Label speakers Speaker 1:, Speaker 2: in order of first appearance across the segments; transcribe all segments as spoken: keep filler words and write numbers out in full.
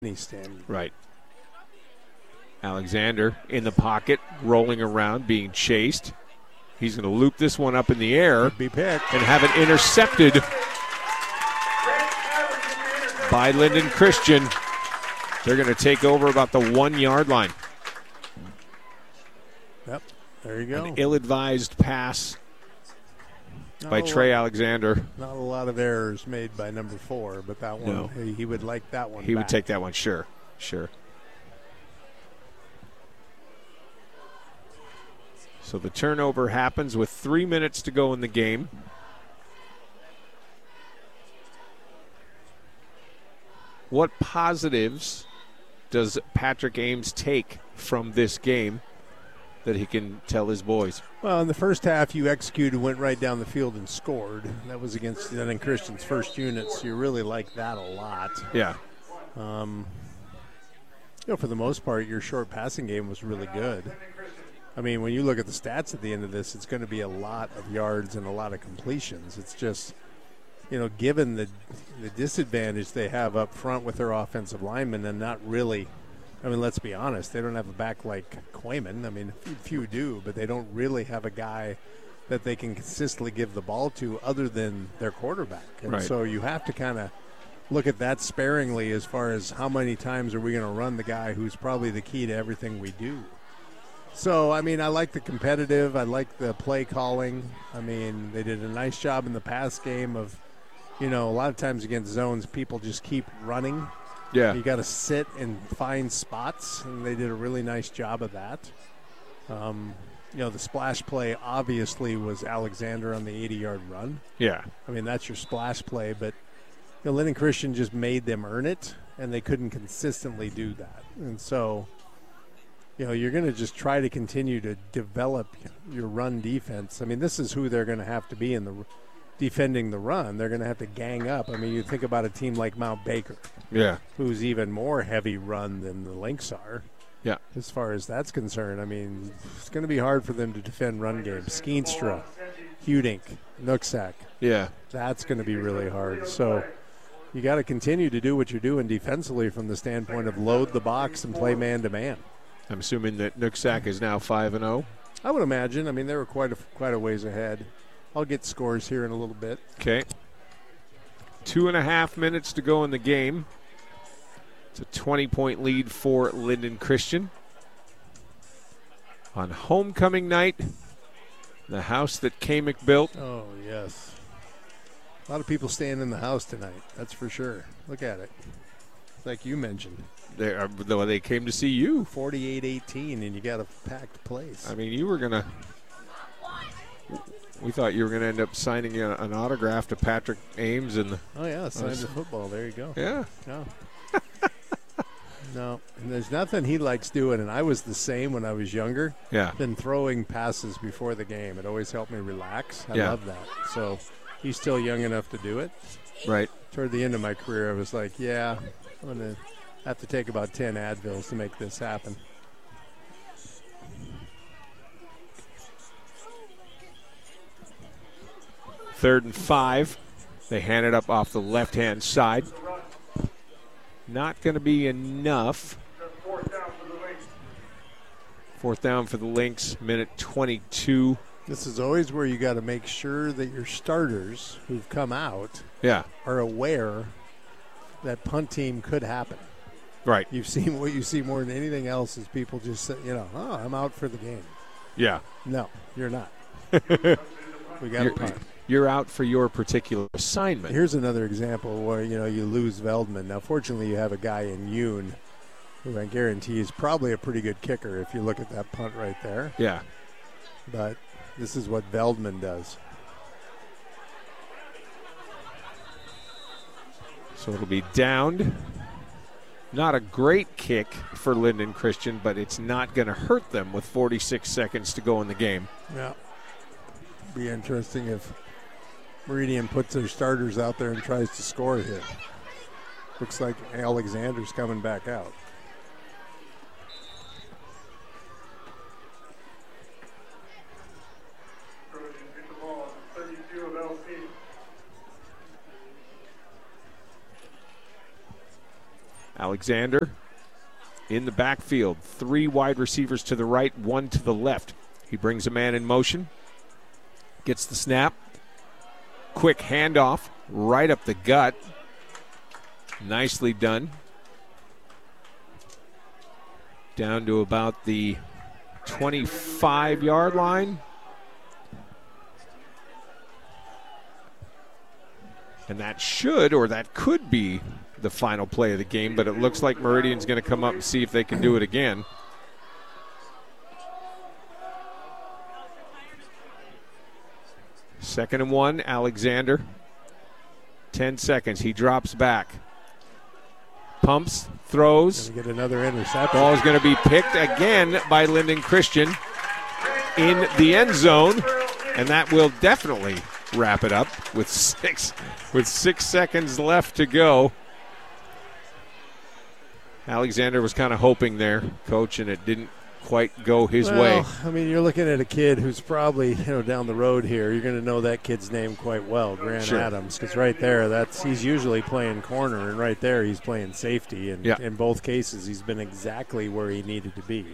Speaker 1: standing.
Speaker 2: Right. Alexander in the pocket, rolling around, being chased. He's going to loop this one up in the air
Speaker 1: Could be picked.
Speaker 2: and have it intercepted by Linden Christian. They're going to take over about the one-yard line.
Speaker 1: Yep, there you go.
Speaker 2: An ill-advised pass
Speaker 1: Not
Speaker 2: by
Speaker 1: a
Speaker 2: Trey
Speaker 1: lot,
Speaker 2: Alexander.
Speaker 1: Not a lot of errors made by number four, but that one,
Speaker 2: No.
Speaker 1: he, he would like that one
Speaker 2: He
Speaker 1: back.
Speaker 2: would take that one, sure, sure. So the turnover happens with three minutes to go in the game. What positives does Patrick Ames take from this game that he can tell his boys?
Speaker 1: Well, in the first half, you executed, went right down the field and scored. That was against Linden Christian's first unit, so you really like that a lot.
Speaker 2: Yeah.
Speaker 1: Um, you know, for the most part, your short passing game was really good. I mean, when you look at the stats at the end of this, it's going to be a lot of yards and a lot of completions. It's just, you know, given the the disadvantage they have up front with their offensive linemen and not really, I mean, let's be honest, they don't have a back like Quayman. I mean, a few do, but they don't really have a guy that they can consistently give the ball to other than their quarterback. And
Speaker 2: Right.
Speaker 1: so you have to kind of look at that sparingly as far as how many times are we going to run the guy who's probably the key to everything we do. So, I mean, I like the competitive. I like the play calling. I mean, they did a nice job in the pass game of, you know, a lot of times against zones, people just keep running.
Speaker 2: Yeah.
Speaker 1: You got to sit and find spots, and they did a really nice job of that. Um, you know, the splash play obviously was Alexander on the eighty-yard run.
Speaker 2: Yeah.
Speaker 1: I mean, that's your splash play, but you know, Linden Christian just made them earn it, and they couldn't consistently do that. And so, you know, you're going to just try to continue to develop your run defense. I mean, this is who they're going to have to be in the defending the run. They're going to have to gang up. I mean, you think about a team like Mount Baker,
Speaker 2: Yeah.
Speaker 1: who's even more heavy run than the Lynx are.
Speaker 2: Yeah.
Speaker 1: As far as that's concerned, I mean, it's going to be hard for them to defend run games. Skeenstra, Hudink, Nooksack.
Speaker 2: Yeah.
Speaker 1: That's going to be really hard. So you got to continue to do what you're doing defensively from the standpoint of load the box and play man-to-man.
Speaker 2: I'm assuming that Nooksack is now five and oh.
Speaker 1: I would imagine. I mean, they were quite a, quite a ways ahead. I'll get scores here in a little bit.
Speaker 2: Okay. Two and a half minutes to go in the game. It's a twenty-point lead for Linden Christian. On homecoming night, the house that Kamick built.
Speaker 1: Oh, yes. A lot of people staying in the house tonight. That's for sure. Look at it. Like you mentioned.
Speaker 2: They, are, though they came to see you.
Speaker 1: forty-eight eighteen, and you got a packed place.
Speaker 2: I mean, you were going to. We thought you were going to end up signing a, an autograph to Patrick Ames. And
Speaker 1: oh, yeah, sign the football. There you go.
Speaker 2: Yeah.
Speaker 1: No. No, and there's nothing he likes doing, and I was the same when I was younger.
Speaker 2: Yeah.
Speaker 1: Than throwing passes before the game. It always helped me relax. I
Speaker 2: Yeah.
Speaker 1: love that. So he's still young enough to do it.
Speaker 2: Right.
Speaker 1: Toward the end of my career, I was like, yeah, I'm going to have to take about ten Advils to make this happen.
Speaker 2: Third and five. They hand it up off the left-hand side. Not going to be enough. Fourth down for the Lynx, minute twenty-two.
Speaker 1: This is always where you got to make sure that your starters who've come out
Speaker 2: Yeah.
Speaker 1: are aware that punt team could happen.
Speaker 2: Right.
Speaker 1: You've seen what you see more than anything else is people just say, you know, oh, I'm out for the game.
Speaker 2: Yeah.
Speaker 1: No, you're not. We got to
Speaker 2: You're,
Speaker 1: punt.
Speaker 2: you're out for your particular assignment.
Speaker 1: Here's another example where, you know, you lose Veldman. Now, fortunately, you have a guy in Yoon who I guarantee is probably a pretty good kicker if you look at that punt right there.
Speaker 2: Yeah.
Speaker 1: But this is what Veldman does.
Speaker 2: So it'll be downed. Not a great kick for Linden Christian, but it's not going to hurt them with forty-six seconds to go in the game.
Speaker 1: Yeah. Be interesting if Meridian puts their starters out there and tries to score here. Looks like Alexander's coming back out.
Speaker 2: Alexander in the backfield. Three wide receivers to the right, one to the left. He brings a man in motion. Gets the snap. Quick handoff right up the gut. Nicely done. Down to about the twenty-five-yard line. And that should, or that could be, the final play of the game, but it looks like Meridian's going to come up and see if they can do it again. Second and one, Alexander. Ten seconds. He drops back. Pumps, throws.
Speaker 1: Gonna get another interception.
Speaker 2: Ball is going to be picked again by Linden Christian in the end zone, and that will definitely wrap it up with six with six seconds left to go. Alexander was kind of hoping there, Coach, and it didn't quite go his
Speaker 1: well,
Speaker 2: way.
Speaker 1: I mean, you're looking at a kid who's probably, you know, down the road here. You're going to know that kid's name quite well, Grant
Speaker 2: Sure.
Speaker 1: Adams, because right there, that's he's usually playing corner, and right there he's playing safety. And
Speaker 2: yeah.
Speaker 1: in both cases, he's been exactly where he needed to be.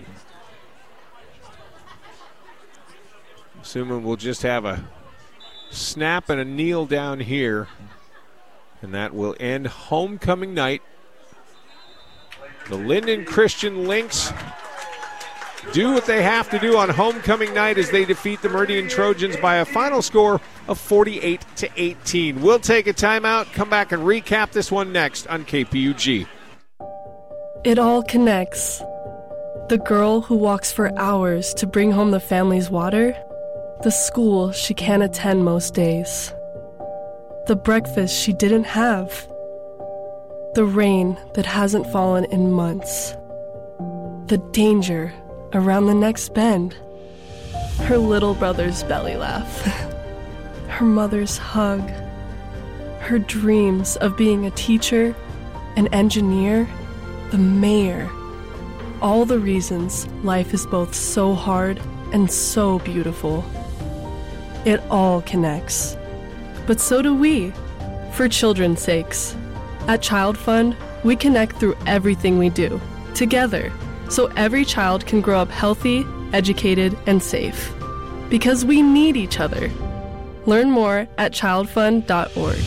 Speaker 2: Assuming we'll just have a snap and a kneel down here, and that will end homecoming night. The Linden Christian Lynx do what they have to do on homecoming night as they defeat the Meridian Trojans by a final score of forty-eight to eighteen. We'll take a timeout, come back and recap this one next on K P U G.
Speaker 3: It all connects. The girl who walks for hours to bring home the family's water, the school she can't attend most days, the breakfast she didn't have, the rain that hasn't fallen in months, the danger around the next bend, her little brother's belly laugh, her mother's hug, her dreams of being a teacher, an engineer, the mayor. All the reasons life is both so hard and so beautiful. It all connects. But so do we, for children's sakes. At Child Fund, we connect through everything we do, together, so every child can grow up healthy, educated, and safe. Because we need each other. Learn more at child fund dot org.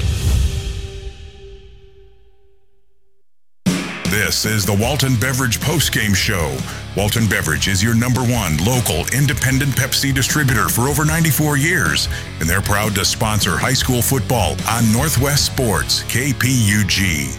Speaker 4: This is the Walton Beverage Postgame Show. Walton Beverage is your number one local independent Pepsi distributor for over ninety-four years, and they're proud to sponsor high school football on Northwest Sports, K P U G.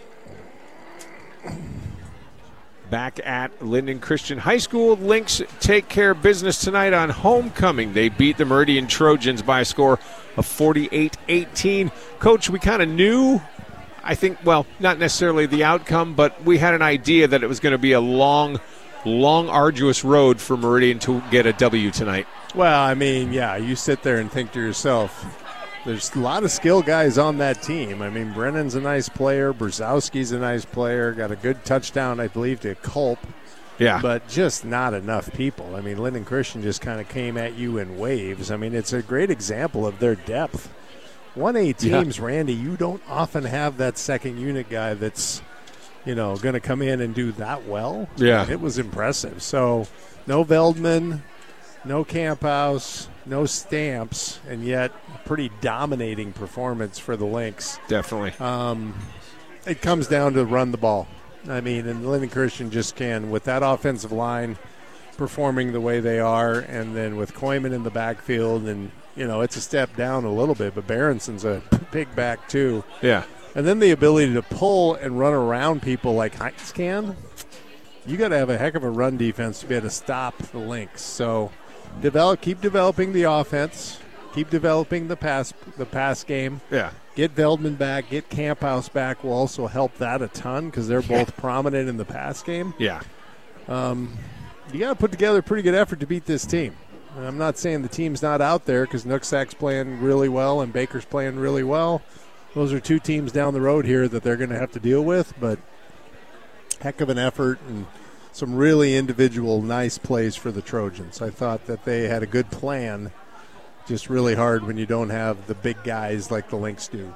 Speaker 2: Back at Linden Christian High School, Lynx take care of business tonight on homecoming. They beat the Meridian Trojans by a score of forty-eight eighteen. Coach, we kind of knew, I think, well, not necessarily the outcome, but we had an idea that it was going to be a long, long, arduous road for Meridian to get a W tonight.
Speaker 1: Well, I mean, yeah, you sit there and think to yourself, there's a lot of skill guys on that team. I mean, Brennan's a nice player. Brzezowski's a nice player. Got a good touchdown, I believe, to Culp.
Speaker 2: Yeah.
Speaker 1: But just not enough people. I mean, Linden Christian just kind of came at you in waves. I mean, it's a great example of their depth. one A teams, yeah. Randy, you don't often have that second unit guy that's, you know, going to come in and do that well.
Speaker 2: Yeah.
Speaker 1: It was impressive. So no Veldman, no Camphouse, no Stamps, and yet pretty dominating performance for the Lynx.
Speaker 2: Definitely.
Speaker 1: Um, it comes down to run the ball. I mean, and Linden Christian just can, with that offensive line performing the way they are, and then with Koyman in the backfield, and, you know, it's a step down a little bit, but Berenson's a big back too.
Speaker 2: Yeah.
Speaker 1: And then the ability to pull and run around people like Heinz can, you got to have a heck of a run defense to be able to stop the Lynx. So develop, keep developing the offense, keep developing the pass, the pass game.
Speaker 2: Yeah.
Speaker 1: Get Veldman back, get Camphouse back will also help that a ton because they're both prominent in the pass game.
Speaker 2: Yeah.
Speaker 1: Um, you got to put together a pretty good effort to beat this team. And I'm not saying the team's not out there because Nooksack's playing really well and Baker's playing really well. Those are two teams down the road here that they're going to have to deal with, but heck of an effort and some really individual nice plays for the Trojans. I thought that they had a good plan, just really hard when you don't have the big guys like the Lynx do.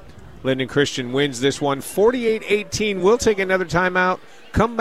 Speaker 2: Linden Christian wins this one forty-eight eighteen. We'll take another timeout. Come back.